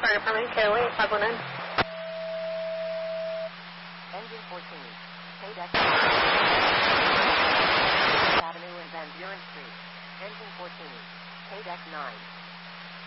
Started for me, KOA 519. Engine 14, KDEC Avenue and Van Buren Street. Engine 14, KDEC 9.